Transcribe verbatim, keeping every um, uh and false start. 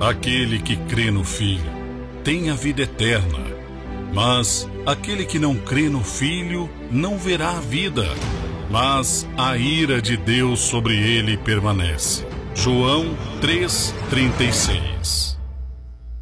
Aquele que crê no Filho tem a vida eterna, mas aquele que não crê no Filho não verá a vida, mas a ira de Deus sobre ele permanece. João três, trinta e seis.